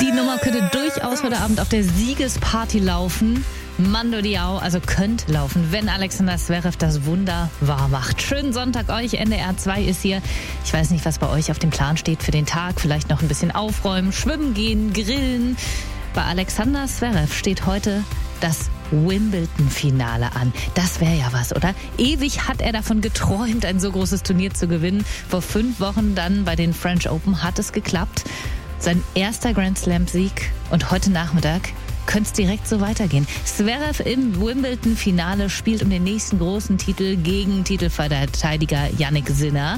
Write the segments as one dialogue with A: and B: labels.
A: Die Nummer könnte durchaus heute Abend auf der Siegesparty laufen. Mando Diao, also könnte laufen, wenn Alexander Zverev das Wunder wahr macht. Schönen Sonntag euch, NDR 2 ist hier. Ich weiß nicht, was bei euch auf dem Plan steht für den Tag. Vielleicht noch ein bisschen aufräumen, schwimmen gehen, grillen. Bei Alexander Zverev steht heute das Wimbledon-Finale an. Das wäre ja was, oder? Ewig hat er davon geträumt, ein so großes Turnier zu gewinnen. Vor 5 Wochen dann bei den French Open hat es geklappt. Sein erster Grand Slam-Sieg und heute Nachmittag könnte es direkt so weitergehen. Zverev im Wimbledon-Finale spielt um den nächsten großen Titel gegen Titelverteidiger Jannik Sinner.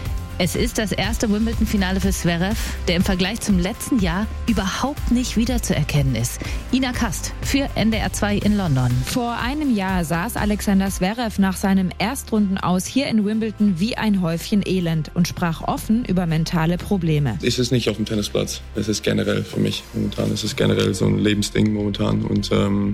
A: Es ist das erste Wimbledon-Finale für Zverev, der im Vergleich zum letzten Jahr überhaupt nicht wiederzuerkennen ist. Ina Kast für NDR 2 in London.
B: Vor einem Jahr saß Alexander Zverev nach seinem Erstrundenaus hier in Wimbledon wie ein Häufchen Elend und sprach offen über mentale Probleme.
C: Es ist nicht auf dem Tennisplatz, es ist generell für mich momentan. Es ist generell so ein Lebensding momentan und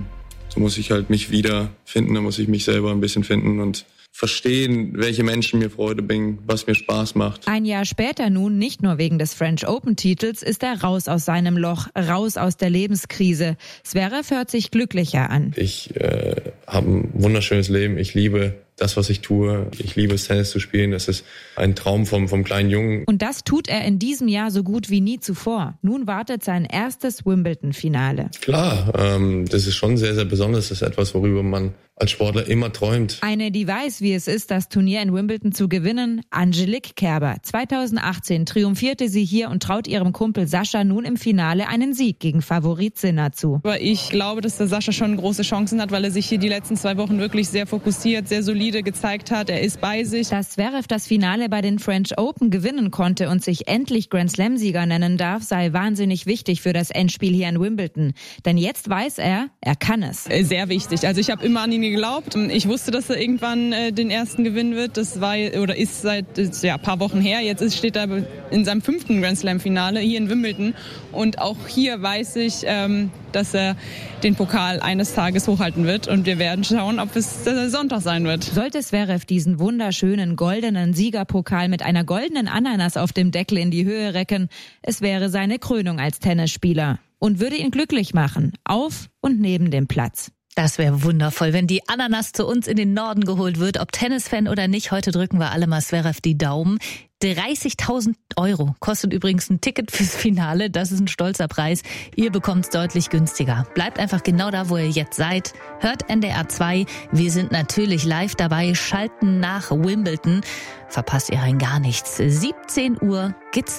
C: so muss ich halt mich wiederfinden, da muss ich mich selber ein bisschen finden und verstehen, welche Menschen mir Freude bringen, was mir Spaß macht.
B: Ein Jahr später nun, nicht nur wegen des French Open-Titels, ist er raus aus seinem Loch, raus aus der Lebenskrise. Zverev hört sich glücklicher an.
C: Ich habe ein wunderschönes Leben. Ich liebe das, was ich tue. Ich liebe es, Tennis zu spielen. Das ist ein Traum vom kleinen Jungen.
B: Und das tut er in diesem Jahr so gut wie nie zuvor. Nun wartet sein erstes Wimbledon-Finale.
C: Klar, das ist schon sehr, sehr besonders. Das ist etwas, worüber man als Sportler immer träumt.
B: Eine, die weiß, wie es ist, das Turnier in Wimbledon zu gewinnen, Angelique Kerber. 2018 triumphierte sie hier und traut ihrem Kumpel Sascha nun im Finale einen Sieg gegen Favorit Sinner zu.
D: Aber ich glaube, dass der Sascha schon große Chancen hat, weil er sich hier die letzten 2 Wochen wirklich sehr fokussiert, sehr solide gezeigt hat. Er ist bei sich.
B: Dass Zverev das Finale bei den French Open gewinnen konnte und sich endlich Grand Slam-Sieger nennen darf, sei wahnsinnig wichtig für das Endspiel hier in Wimbledon. Denn jetzt weiß er kann es.
D: Sehr wichtig. Also ich habe immer an ihn geglaubt. Ich wusste, dass er irgendwann den ersten gewinnen wird. Das war oder ist seit ein paar Wochen her. Jetzt steht er in seinem 5. Grand Slam-Finale hier in Wimbledon. Und auch hier weiß ich, dass er den Pokal eines Tages hochhalten wird. Und wir werden schauen, ob es Sonntag sein wird.
B: Sollte Zverev diesen wunderschönen goldenen Siegerpokal mit einer goldenen Ananas auf dem Deckel in die Höhe recken, es wäre seine Krönung als Tennisspieler. Und würde ihn glücklich machen, auf und neben dem Platz.
A: Das wäre wundervoll, wenn die Ananas zu uns in den Norden geholt wird, ob Tennisfan oder nicht. Heute drücken wir alle mal Zverev die Daumen. 30.000 € kostet übrigens ein Ticket fürs Finale. Das ist ein stolzer Preis. Ihr bekommt es deutlich günstiger. Bleibt einfach genau da, wo ihr jetzt seid. Hört NDR 2. Wir sind natürlich live dabei. Schalten nach Wimbledon. Verpasst ihr rein gar nichts. 17 Uhr geht's